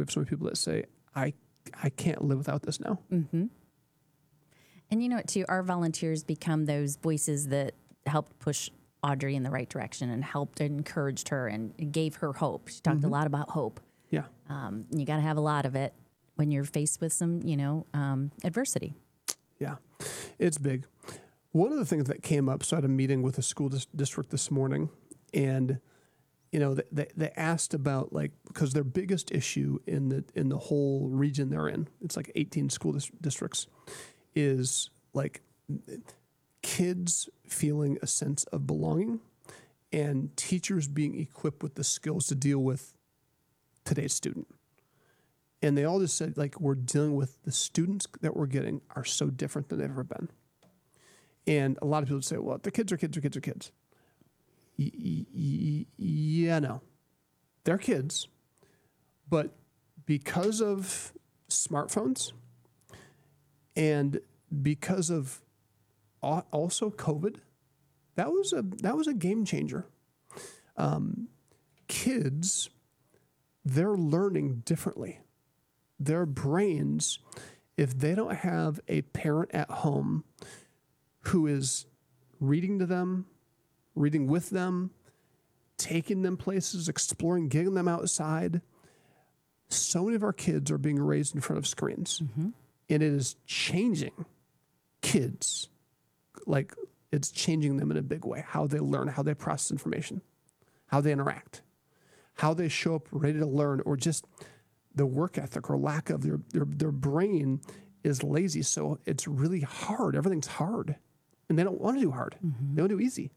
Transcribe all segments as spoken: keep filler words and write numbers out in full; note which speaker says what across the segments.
Speaker 1: have so many people that say, I I can't live without this now.
Speaker 2: Mm-hmm. And you know what, too? Our volunteers become those voices that helped push Audrey in the right direction and helped and encouraged her and gave her hope. She talked mm-hmm. a lot about hope.
Speaker 1: Yeah.
Speaker 2: Um, you got to have a lot of it when you're faced with some, you know, um, adversity.
Speaker 1: Yeah, it's big. One of the things that came up, so I had a meeting with a school dis- district this morning, and you know, they, they asked about, like, because their biggest issue in the in the whole region they're in, it's like eighteen school dis- districts, is like kids feeling a sense of belonging and teachers being equipped with the skills to deal with today's student. And they all just said, like, we're dealing with the students that we're getting are so different than they've ever been. And a lot of people say, well, the kids are kids are kids are kids. Yeah, no, they're kids, but because of smartphones and because of also COVID, that was a that was a game changer. Um, kids, they're learning differently. Their brains, if they don't have a parent at home who is reading to them, reading with them, taking them places, exploring, getting them outside. So many of our kids are being raised in front of screens. Mm-hmm. And it is changing kids. Like, it's changing them in a big way. How they learn, how they process information, how they interact, how they show up ready to learn, or just the work ethic or lack of their, their, their brain is lazy. So it's really hard. Everything's hard. And they don't want to do hard. Mm-hmm. They want to do easy.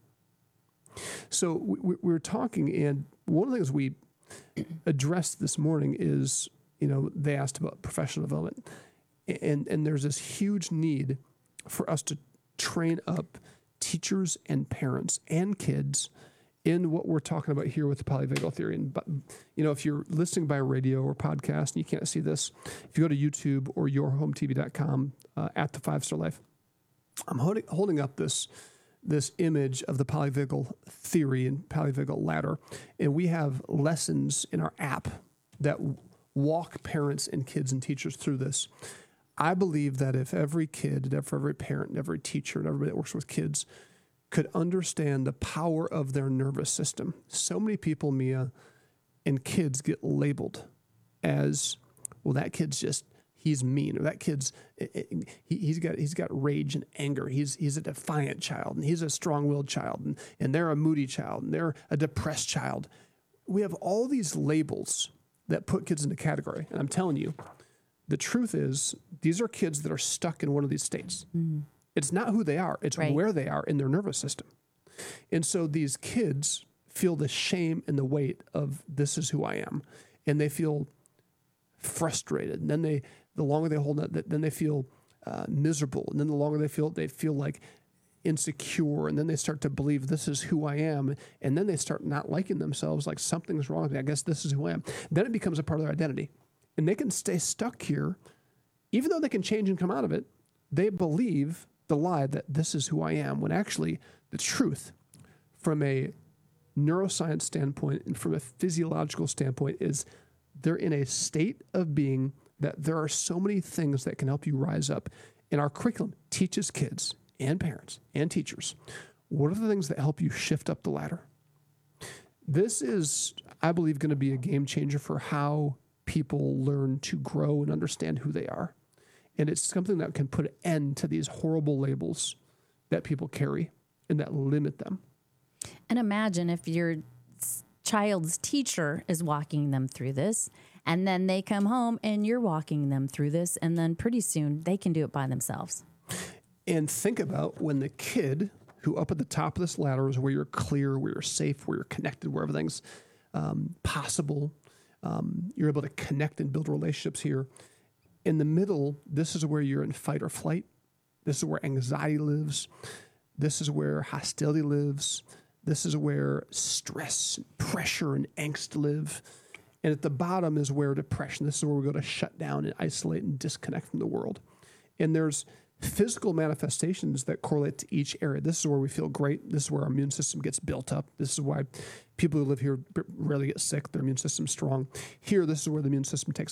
Speaker 1: So we, we were talking, and one of the things we addressed this morning is, you know, they asked about professional development, and and there's this huge need for us to train up teachers and parents and kids in what we're talking about here with the polyvagal theory. And, but, you know, if you're listening by radio or podcast and you can't see this, if you go to YouTube or your home t v dot com uh, at the Five Star Life, I'm holding, holding up this this image of the polyvagal theory and polyvagal ladder. And we have lessons in our app that walk parents and kids and teachers through this. I believe that if every kid, and if every parent, and every teacher, and everybody that works with kids could understand the power of their nervous system. So many people, Mia, and kids get labeled as, well, that kid's just, he's mean, or that kid's, he, he's got he's got rage and anger. He's he's a defiant child, and he's a strong-willed child, and, and they're a moody child, and they're a depressed child. We have all these labels that put kids in a category. And I'm telling you, the truth is, these are kids that are stuck in one of these states. Mm-hmm. It's not who they are. It's right. where they are in their nervous system. And so these kids feel the shame and the weight of, this is who I am. And they feel frustrated. And then they, the longer they hold it, then they feel uh, miserable. And then the longer they feel, they feel like insecure. And then they start to believe, this is who I am. And then they start not liking themselves, like something's wrong with me. I guess this is who I am. Then it becomes a part of their identity. And they can stay stuck here, even though they can change and come out of it. They believe the lie that this is who I am, when actually the truth from a neuroscience standpoint and from a physiological standpoint is they're in a state of being that there are so many things that can help you rise up. And our curriculum teaches kids and parents and teachers, what are the things that help you shift up the ladder? This is, I believe, going to be a game changer for how people learn to grow and understand who they are. And it's something that can put an end to these horrible labels that people carry and that limit them.
Speaker 2: And imagine if your child's teacher is walking them through this, and then they come home and you're walking them through this, and then pretty soon they can do it by themselves.
Speaker 1: And think about when the kid who up at the top of this ladder is where you're clear, where you're safe, where you're connected, where everything's um, possible. Um, you're able to connect and build relationships here. In the middle, this is where you're in fight or flight. This is where anxiety lives. This is where hostility lives. This is where stress, pressure, and angst live. And at the bottom is where depression. This is where we go to shut down and isolate and disconnect from the world. And there's physical manifestations that correlate to each area. This is where we feel great. This is where our immune system gets built up. This is why people who live here rarely get sick. Their immune system's strong. Here, this is where the immune system takes